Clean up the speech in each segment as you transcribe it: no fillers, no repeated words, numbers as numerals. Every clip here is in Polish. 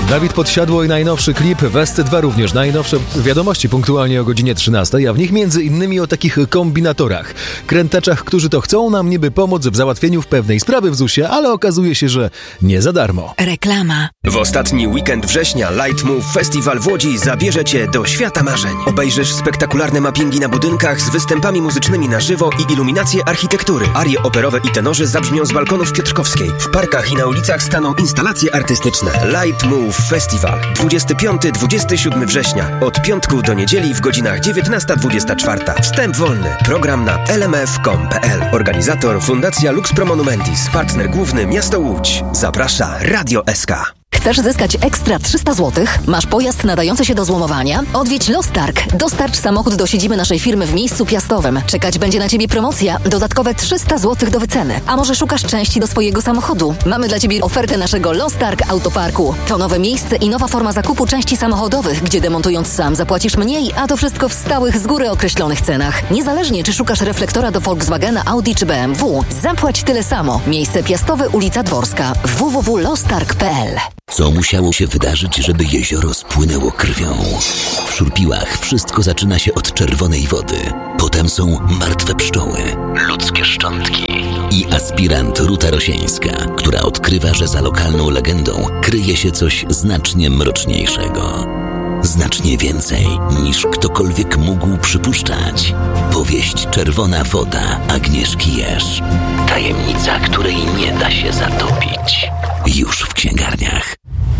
Dawid Podsiadło i najnowszy klip Westy 2 również. Najnowsze wiadomości punktualnie o godzinie 13, a w nich między innymi o takich kombinatorach. Krętaczach, którzy to chcą nam niby pomóc w załatwieniu w pewnej sprawy w ZUS-ie, ale okazuje się, że nie za darmo. Reklama. W ostatni weekend września Light Move Festival w Łodzi zabierze Cię do świata marzeń. Obejrzysz spektakularne mappingi na budynkach z występami muzycznymi na żywo i iluminacje architektury. Arie operowe i tenorzy zabrzmią z balkonów Piotrkowskiej. W parkach i na ulicach staną instalacje artystyczne. Light Move Festival. 25-27 września. Od piątku do niedzieli w godzinach 19-24. Wstęp wolny. Program na lmf.com.pl. Organizator Fundacja Lux Pro Monumentis. Partner główny Miasto Łódź. Zaprasza Radio SK. Chcesz zyskać ekstra 300 zł? Masz pojazd nadający się do złomowania? Odwiedź Lostarg. Dostarcz samochód do siedziby naszej firmy w miejscu piastowym. Czekać będzie na Ciebie promocja. Dodatkowe 300 zł do wyceny. A może szukasz części do swojego samochodu? Mamy dla Ciebie ofertę naszego Lostarg Autoparku. To nowe miejsce i nowa forma zakupu części samochodowych, gdzie demontując sam zapłacisz mniej, a to wszystko w stałych, z góry określonych cenach. Niezależnie czy szukasz reflektora do Volkswagena, Audi czy BMW, zapłać tyle samo. Miejsce piastowe, ulica Dworska. www.lostarg.pl. Co musiało się wydarzyć, żeby jezioro spłynęło krwią? W Szurpiłach wszystko zaczyna się od czerwonej wody. Potem są martwe pszczoły, ludzkie szczątki i aspirant Ruta Rosieńska, która odkrywa, że za lokalną legendą kryje się coś znacznie mroczniejszego. Znacznie więcej niż ktokolwiek mógł przypuszczać. Powieść Czerwona woda Agnieszki Jerz. Tajemnica, której nie da się zatopić. Już w księgarniach.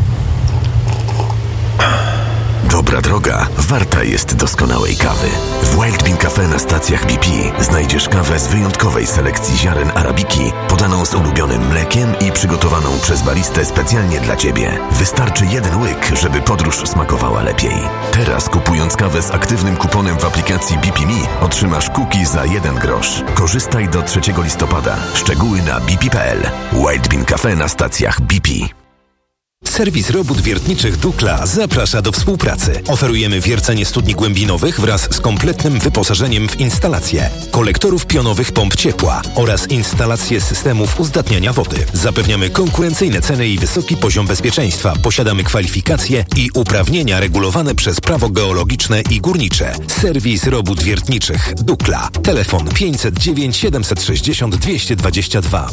Dobra droga warta jest doskonałej kawy. W Wild Bean Cafe na stacjach BP znajdziesz kawę z wyjątkowej selekcji ziaren arabiki, podaną z ulubionym mlekiem i przygotowaną przez baristę specjalnie dla Ciebie. Wystarczy jeden łyk, żeby podróż smakowała lepiej. Teraz kupując kawę z aktywnym kuponem w aplikacji BP Me otrzymasz cookie za 1 grosz. Korzystaj do 3 listopada. Szczegóły na bp.pl. Wild Bean Cafe na stacjach BP. Serwis robót wiertniczych Dukla zaprasza do współpracy. Oferujemy wiercenie studni głębinowych wraz z kompletnym wyposażeniem w instalacje, kolektorów pionowych pomp ciepła oraz instalacje systemów uzdatniania wody. Zapewniamy konkurencyjne ceny i wysoki poziom bezpieczeństwa. Posiadamy kwalifikacje i uprawnienia regulowane przez prawo geologiczne i górnicze. Serwis robót wiertniczych Dukla. Telefon 509 760 222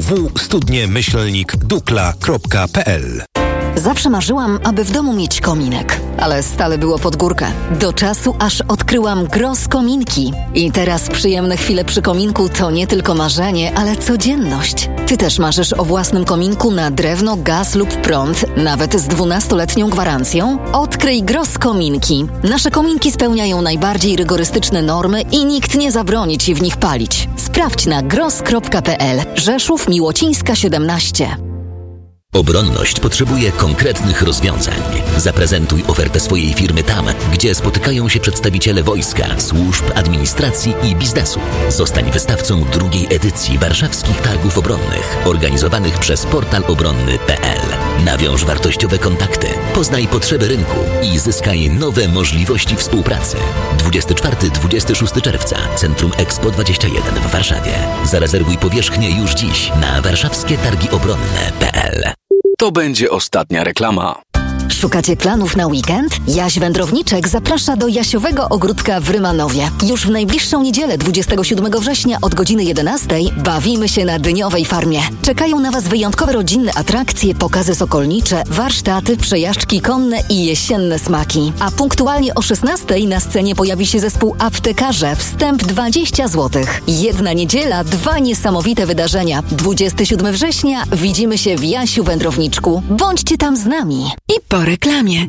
www.studnie-dukla.pl. Zawsze marzyłam, aby w domu mieć kominek, ale stale było pod górkę. Do czasu, aż odkryłam Gross Kominki. I teraz przyjemne chwile przy kominku to nie tylko marzenie, ale codzienność. Ty też marzysz o własnym kominku na drewno, gaz lub prąd, nawet z 12-letnią gwarancją? Odkryj Gross Kominki. Nasze kominki spełniają najbardziej rygorystyczne normy i nikt nie zabroni Ci w nich palić. Sprawdź na gross.pl. Rzeszów, Miłocińska 17. Obronność potrzebuje konkretnych rozwiązań. Zaprezentuj ofertę swojej firmy tam, gdzie spotykają się przedstawiciele wojska, służb, administracji i biznesu. Zostań wystawcą drugiej edycji Warszawskich Targów Obronnych, organizowanych przez portal obronny.pl. Nawiąż wartościowe kontakty, poznaj potrzeby rynku i zyskaj nowe możliwości współpracy. 24-26 czerwca, Centrum Expo 21 w Warszawie. Zarezerwuj powierzchnię już dziś na warszawskie-targi-obronne.pl. To będzie ostatnia reklama. Szukacie planów na weekend? Jaś Wędrowniczek zaprasza do Jasiowego Ogródka w Rymanowie. Już w najbliższą niedzielę 27 września od godziny 11 bawimy się na dyniowej farmie. Czekają na Was wyjątkowe rodzinne atrakcje, pokazy sokolnicze, warsztaty, przejażdżki konne i jesienne smaki. A punktualnie o 16 na scenie pojawi się zespół Aptekarze. Wstęp 20 zł. Jedna niedziela, 2 niesamowite wydarzenia. 27 września widzimy się w Jasiu Wędrowniczku. Bądźcie tam z nami. I po reklamie.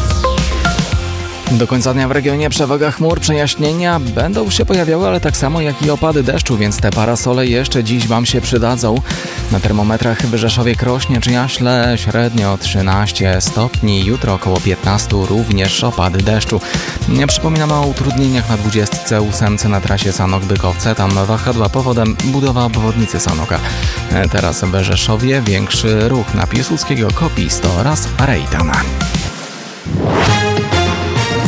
Do końca dnia w regionie przewaga chmur, przejaśnienia będą się pojawiały, ale tak samo jak i opady deszczu, więc te parasole jeszcze dziś Wam się przydadzą. Na termometrach w Rzeszowie-Krośnie czy Jaśle średnio 13 stopni, jutro około 15 również opady deszczu. Przypominamy o utrudnieniach na 28 na trasie Sanok-Bykowce, tam wahadła powodem budowa obwodnicy Sanoka. Teraz w Rzeszowie większy ruch na Piłsudskiego, Kopist oraz Rejtana.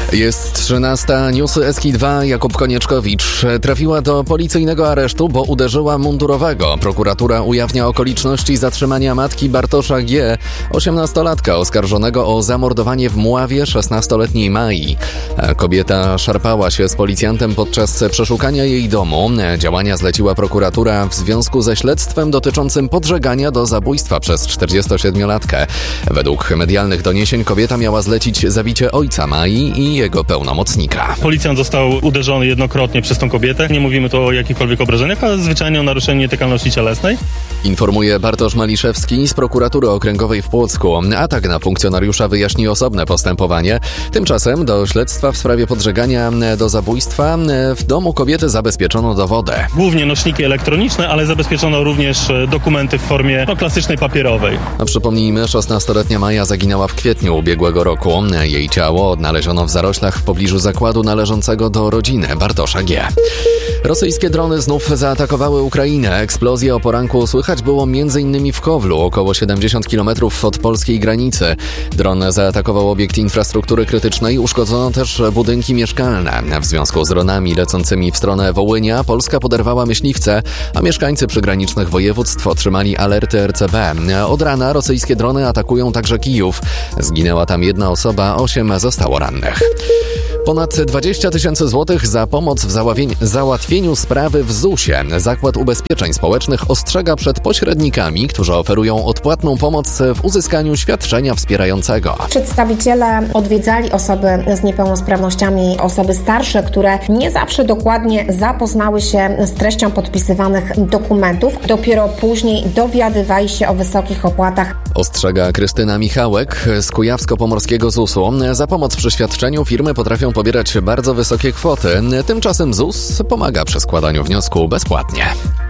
Jest 13. Newsy Eski2. Jakub Konieczkowicz trafiła do policyjnego aresztu, bo uderzyła mundurowego. Prokuratura ujawnia okoliczności zatrzymania matki Bartosza G., 18-latka oskarżonego o zamordowanie w Mławie 16-letniej Mai. Kobieta szarpała się z policjantem podczas przeszukania jej domu. Działania zleciła prokuratura w związku ze śledztwem dotyczącym podżegania do zabójstwa przez 47-latkę. Według medialnych doniesień kobieta miała zlecić zabicie ojca Mai i jego pełnomocnika. Policjant został uderzony jednokrotnie przez tą kobietę. Nie mówimy tu o jakichkolwiek obrażeniach, ale zwyczajnie o naruszeniu nietykalności cielesnej. Informuje Bartosz Maliszewski z prokuratury okręgowej w Płocku. Atak na funkcjonariusza wyjaśni osobne postępowanie. Tymczasem do śledztwa w sprawie podżegania do zabójstwa w domu kobiety zabezpieczono dowody. Głównie nośniki elektroniczne, ale zabezpieczono również dokumenty w formie klasycznej papierowej. Przypomnijmy, 16-letnia Maja zaginęła w kwietniu ubiegłego roku. Jej ciało odnaleziono w zaroślach w pobliżu zakładu należącego do rodziny Bartosza G. Rosyjskie drony znów zaatakowały Ukrainę. Eksplozje o poranku słychać było m.in. w Kowlu, około 70 km od polskiej granicy. Dron zaatakował obiekt infrastruktury krytycznej, uszkodzono też budynki mieszkalne. W związku z dronami lecącymi w stronę Wołynia Polska poderwała myśliwce, a mieszkańcy przygranicznych województw otrzymali alerty RCB. Od rana rosyjskie drony atakują także Kijów. Zginęła tam 1 osoba, 8 zostało rannych. Ponad 20 000 złotych za pomoc w załatwieniu sprawy w ZUS-ie. Zakład Ubezpieczeń Społecznych ostrzega przed pośrednikami, którzy oferują odpłatną pomoc w uzyskaniu świadczenia wspierającego. Przedstawiciele odwiedzali osoby z niepełnosprawnościami, osoby starsze, które nie zawsze dokładnie zapoznały się z treścią podpisywanych dokumentów. Dopiero później dowiadywali się o wysokich opłatach. Ostrzega Krystyna Michałek z kujawsko-pomorskiego ZUS-u. Za pomoc przy świadczeniu firmy potrafią pobierać bardzo wysokie kwoty. Tymczasem ZUS pomaga przy składaniu wniosku bezpłatnie.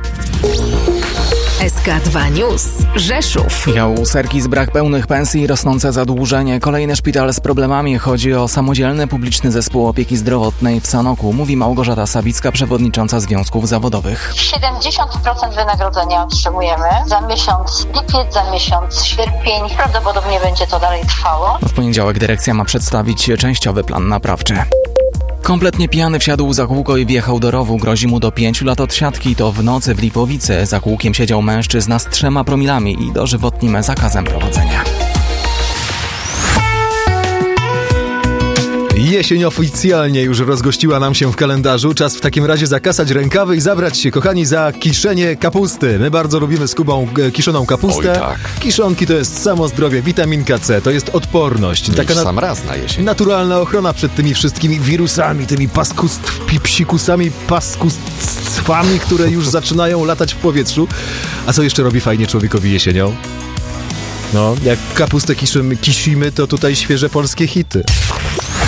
SK2 News. Rzeszów. Userki z brak pełnych pensji, rosnące zadłużenie. Kolejny szpital z problemami. Chodzi o samodzielny publiczny zespół opieki zdrowotnej w Sanoku. Mówi Małgorzata Sawicka, przewodnicząca związków zawodowych. 70% wynagrodzenia otrzymujemy za miesiąc lipiec, za miesiąc sierpień. Prawdopodobnie będzie to dalej trwało. W poniedziałek dyrekcja ma przedstawić częściowy plan naprawczy. Kompletnie pijany wsiadł za kółko i wjechał do rowu. Grozi mu do 5 lat odsiadki. To w nocy w Lipowicy. Za kółkiem siedział mężczyzna z 3 promilami i dożywotnim zakazem prowadzenia. Jesień oficjalnie już rozgościła nam się w kalendarzu. Czas w takim razie zakasać rękawy i zabrać się, kochani, za kiszenie kapusty. My bardzo lubimy z Kubą kiszoną kapustę. Oj, tak. Kiszonki to jest samo zdrowie, witaminka C, to jest odporność. Taka sam raz na jesień. Naturalna ochrona przed tymi wszystkimi wirusami, tymi psikusami, paskustwami, które już zaczynają latać w powietrzu. A co jeszcze robi fajnie człowiekowi jesienią? No, jak kapustę kisimy, to tutaj świeże polskie hity.